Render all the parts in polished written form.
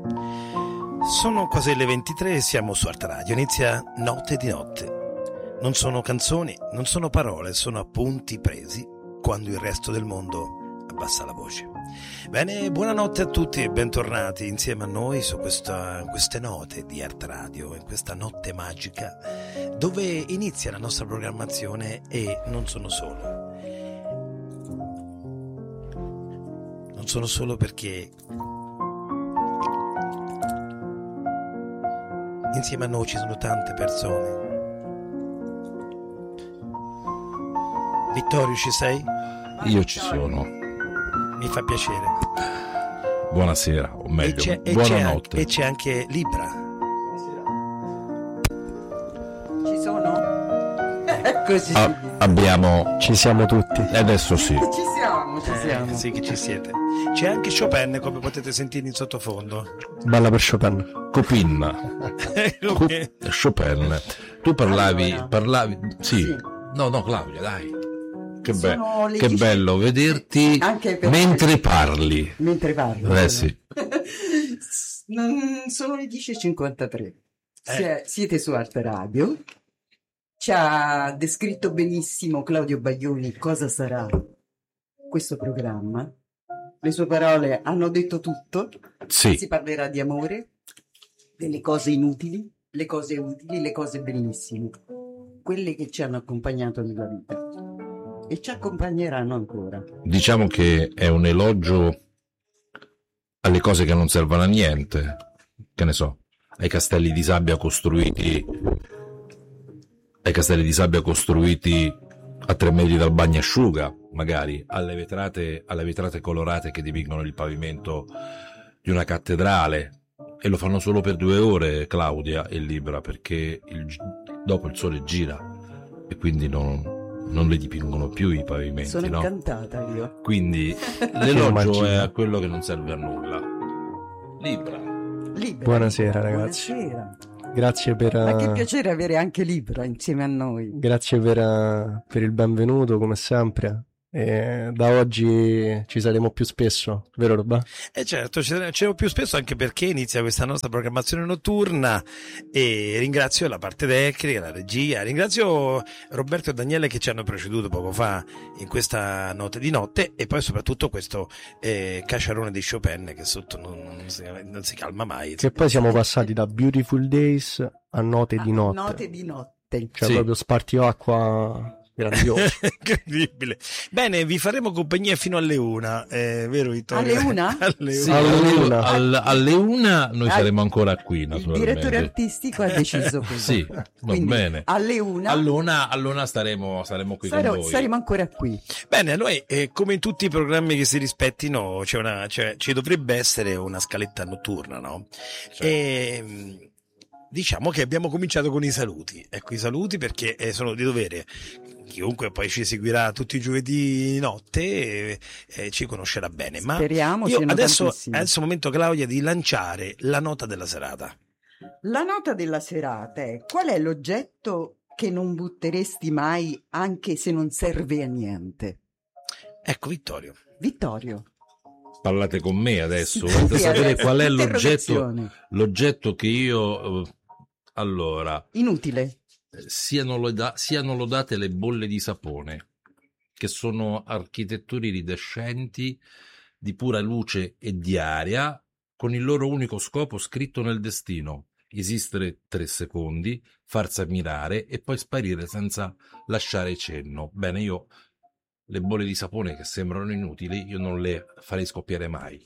Sono quasi le 23 e siamo su Arte Radio. Inizia Notte di Notte. Non sono canzoni, non sono parole, sono appunti presi quando il resto del mondo abbassa la voce. Bene, buonanotte a tutti e bentornati insieme a noi su queste note di Arte Radio, in questa notte magica dove inizia la nostra programmazione e non sono solo. Non sono solo perché insieme a noi ci sono tante persone. Vittorio, ci sei? Io ci sono. Mi fa piacere. Buonasera, o meglio, buonanotte. E c'è anche Libra. Ci sono? Così. Ci siamo tutti. Adesso sì. Ci siamo. Sì, che ci siete. C'è anche Chopin, come potete sentire in sottofondo. Bella per Chopin. Chopin. Tu parlavi. Sì. No, Claudia, dai. Che bello vederti mentre parli. Sì. Sono le 10:53. Siete su Arte Radio. Ci ha descritto benissimo Claudio Baglioni cosa sarà questo programma. Le sue parole hanno detto tutto. Sì. Si parlerà di amore, delle cose inutili, le cose utili, le cose bellissime, quelle che ci hanno accompagnato nella vita e ci accompagneranno ancora. Diciamo che è un elogio alle cose che non servono a niente, che ne so, ai castelli di sabbia costruiti a 3 metri dal bagnasciuga, magari alle vetrate colorate che dipingono il pavimento di una cattedrale, e lo fanno solo per 2 ore, Claudia e Libra, perché dopo il sole gira e quindi non le dipingono più i pavimenti. Sono no? incantata io. Quindi l'elogio è a quello che non serve a nulla. Libra. Buonasera ragazzi. Buonasera. Grazie per... Ma che piacere avere anche Libra insieme a noi. Grazie per il benvenuto, come sempre. E da oggi ci saremo più spesso, vero Roba? Certo, ci saremo più spesso, anche perché inizia questa nostra programmazione notturna, e ringrazio la parte tecnica, la regia, ringrazio Roberto e Daniele che ci hanno preceduto poco fa in questa notte di notte, e poi soprattutto questo cacciarone di Chopin che sotto non si calma mai. Che poi siamo passati da Beautiful Days a Note di Notte. Note di notte. Cioè proprio spartiacqua... grandioso. Incredibile. Bene, vi faremo compagnia fino alle 1, vero Vittorio? Alle 1? Sì, alle 1 noi saremo ancora qui, naturalmente. Il direttore artistico ha deciso così. Sì, va bene. Alle 1 all'una staremo qui con voi. Saremo ancora qui. Bene, noi come in tutti i programmi che si rispettino ci dovrebbe essere una scaletta notturna, no? Certo. E diciamo che abbiamo cominciato con i saluti. Ecco, i saluti perché sono di dovere. Chiunque poi ci seguirà tutti i giovedì notte ci conoscerà bene. Ma speriamo. Io adesso è il momento, Claudia, di lanciare la nota della serata. La nota della serata è: qual è l'oggetto che non butteresti mai anche se non serve a niente? Ecco, Vittorio. Parlate con me adesso. Volete sapere qual è l'oggetto che io... Allora... Inutile. Siano lodate le bolle di sapone, che sono architetture iridescenti di pura luce e di aria, con il loro unico scopo scritto nel destino: esistere 3 secondi, farsi ammirare e poi sparire senza lasciare cenno. Bene, io le bolle di sapone che sembrano inutili, io non le farei scoppiare mai.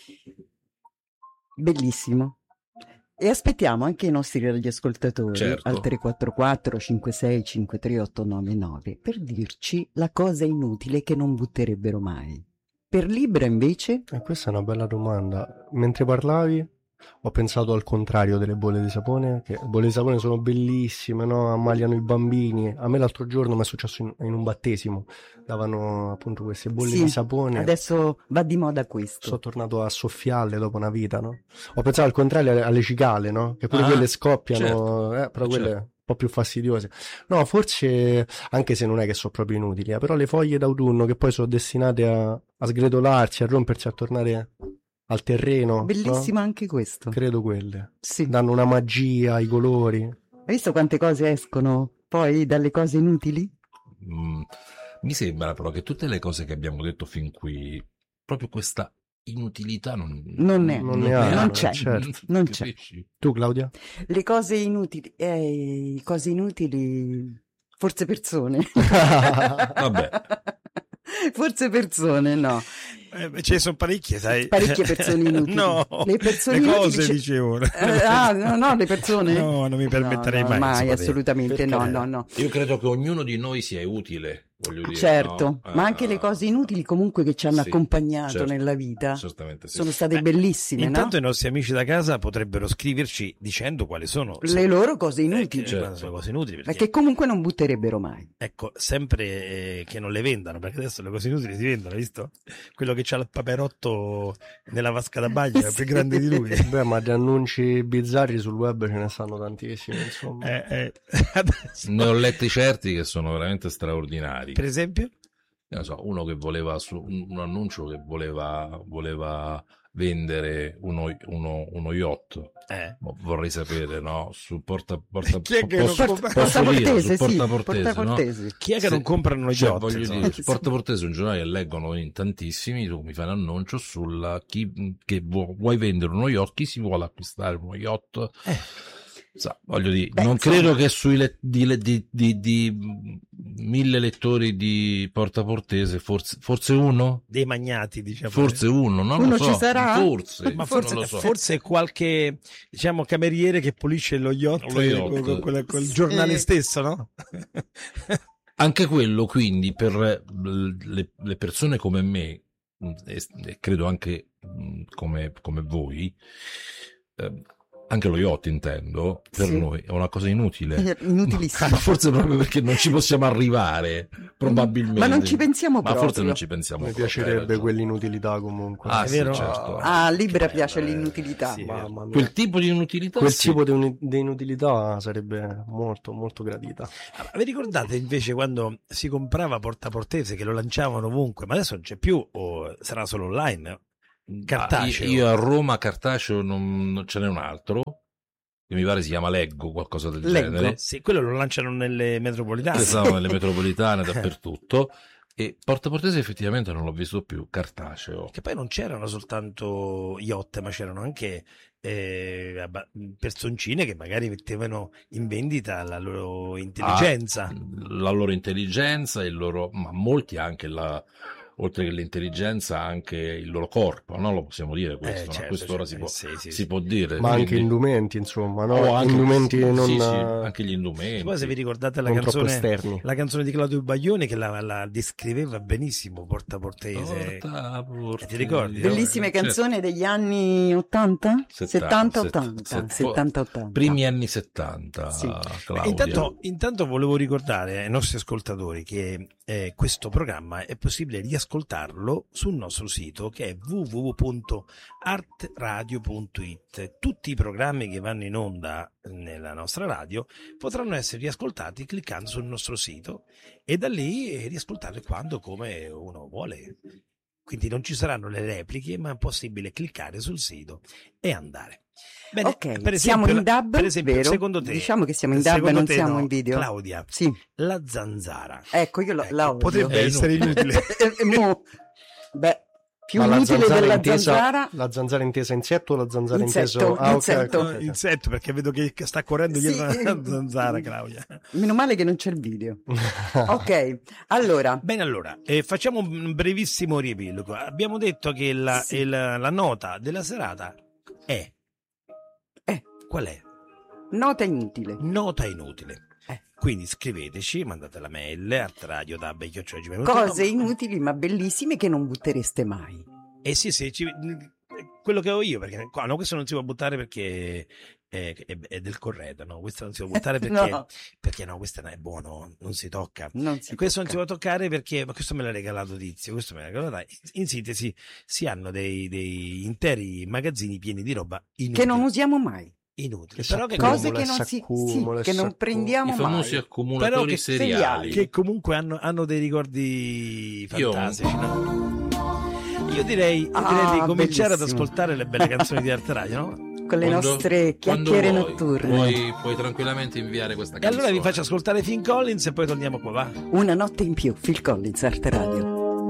Bellissimo. E aspettiamo anche i nostri radioascoltatori, certo, al 344 56 53 899 per dirci la cosa inutile che non butterebbero mai. Per Libra invece? Questa è una bella domanda. Mentre parlavi ho pensato al contrario delle bolle di sapone, che le bolle di sapone sono bellissime, no? Ammaliano i bambini. A me l'altro giorno mi è successo in un battesimo, davano appunto queste bolle di sapone. Adesso va di moda questo. Sono tornato a soffiarle dopo una vita, no? Ho pensato al contrario alle cicale, no? Che pure quelle scoppiano, certo, però quelle un po' più fastidiose. No, forse, anche se non è che sono proprio inutili, però le foglie d'autunno che poi sono destinate a sgretolarsi, a rompersi, a tornare al terreno. Bellissimo no? anche questo. Credo quelle. Sì. Danno una magia, i colori. Hai visto quante cose escono poi dalle cose inutili? Mi sembra però che tutte le cose che abbiamo detto fin qui, proprio questa inutilità non ne ha, non c'è, certo. non c'è. Capisci? Tu, Claudia? Le cose inutili, forse persone. Vabbè. Forse persone, no. Ce ne sono parecchie, sai? Parecchie persone inutili. No, le persone le inutili cose dicevo. no, le persone? No, non mi permetterei no, mai. mai, assolutamente, Perché? no. Io credo che ognuno di noi sia utile, voglio dire. Certo, no? ma anche le cose inutili comunque che ci hanno sì, accompagnato certo, nella vita certamente sì. sono state bellissime, Intanto no? i nostri amici da casa potrebbero scriverci dicendo quali sono Le loro cose inutili, certo. quali sono cose inutili. perché comunque non butterebbero mai. Ecco, sempre che non le vendano, perché adesso le cose inutili si vendono, hai visto? Quello che c'ha il paperotto nella vasca da bagno è più grande di lui. Beh, ma di annunci bizzarri sul web ce ne stanno tantissimi, insomma. Adesso. Ne ho letti certi che sono veramente straordinari. Per esempio? Non so, uno che voleva un annuncio che voleva vendere uno yacht. Vorrei sapere, no? Su Chi è che non compra? Portaportese, sì, Portaportese, Portaportese. no? Chi è che non comprano Cioè, yacht? voglio insomma? dire, su Portaportese è un giornale che leggono in tantissimi, tu mi fai un annuncio sulla chi che vuoi vendere uno yacht, chi si vuole acquistare uno yacht. Voglio dire, Beh, non insomma, credo che sui di 1000 lettori di Portaportese, forse uno? Dei magnati, diciamo. Forse uno, non Uno lo so. ci sarà? Forse, Ma non lo so. forse qualche, diciamo, cameriere che pulisce lo yacht, Lo yacht. con il giornale stesso, no? Anche quello, quindi, per le persone come me, e credo anche come voi, anche lo yacht intendo, per Sì. noi è una cosa inutile. Inutilissimo. Forse proprio perché non ci possiamo arrivare, probabilmente. Ma non ci pensiamo Ma proprio. forse non ci pensiamo Mi proprio, hai piacerebbe ragione. quell'inutilità comunque. Ah, È sì, vero? certo. Ah, Libera piace l'inutilità. sì. Mamma mia. Quel tipo di inutilità, Quel sì. tipo di inutilità sarebbe molto, molto gradita. Vi ricordate invece quando si comprava Portaportese, che lo lanciavano ovunque, ma adesso non c'è più, o sarà solo online? Cartaceo. Io a Roma cartaceo non ce n'è un altro che mi pare si chiama Leggo, qualcosa del Leggo. genere. Sì, quello lo lanciano nelle metropolitane. Che sono nelle metropolitane dappertutto. E Portaportese effettivamente non l'ho visto più, cartaceo. Che poi non c'erano soltanto yacht, ma c'erano anche personcine che magari mettevano in vendita la loro intelligenza. La loro intelligenza, ma molti anche oltre che l'intelligenza, anche il loro corpo, no? Lo possiamo dire questo, no? Certo, Quest'ora certo. si può dire. Ma anche quindi- indumenti, insomma, no? Oh, anche- Indumenti non... sì, anche gli indumenti. Poi se vi ricordate non troppo esterni. la canzone di Claudio Baglioni che la descriveva benissimo, Portaportese. Porta. Ti ricordi? Bellissime Certo. canzoni degli anni 80? 70-80. 70-80. Primi anni 70, Sì. Claudia. Intanto volevo ricordare ai nostri ascoltatori che questo programma è possibile riascoltarlo sul nostro sito, che è www.artradio.it. Tutti i programmi che vanno in onda nella nostra radio potranno essere riascoltati cliccando sul nostro sito e da lì riascoltarli quando, come uno vuole. Quindi non ci saranno le repliche, ma è possibile cliccare sul sito e andare. Bene, Ok, per siamo esempio, in DAB, per esempio, vero? secondo te, Diciamo che siamo in DAB e secondo non te siamo no, in video. Claudia, Sì, la zanzara ecco, io la odio. potrebbe È essere inutile. Beh, più Ma la inutile zanzara della intesa- zanzara. La zanzara intesa insetto o la zanzara Insetto, inteso... Ah, ok, insetto. ok, ok. Insetto, perché vedo che sta correndo dietro Sì. la zanzara, Claudia. Meno male che non c'è il video. Ok, allora, Bene, allora, facciamo un brevissimo riepilogo. Abbiamo detto che la nota della serata è... Qual è? nota inutile. Nota inutile. Quindi scriveteci, mandate la mail artradio@gmail.com. Cose inutili ma bellissime che non buttereste mai. Sì, quello che ho io, perché qua, no, questo non si può buttare perché è del corredo, no? Questo non si può buttare perché No. perché no, questo non è buono, non si tocca. Non si Questo non si tocca. può toccare perché ma questo me l'ha regalato Tizio, questo me l'ha regalato. In sintesi, si hanno dei interi magazzini pieni di roba inutile. Che non usiamo mai. Inutile. Che Però che, Cose Accumula, che non s'accumula, che non s'accumula. prendiamo I famosi mai. accumulatori Però che seriali. che comunque hanno dei ricordi fantastici, no? Io direi di cominciare ad bellissimo. ascoltare le belle canzoni di Arte Radio, no? Con le nostre chiacchiere notturne. Puoi tranquillamente inviare questa E canzone. allora vi faccio ascoltare Phil Collins e poi torniamo qua, va? Una notte in più, Phil Collins, Arte Radio.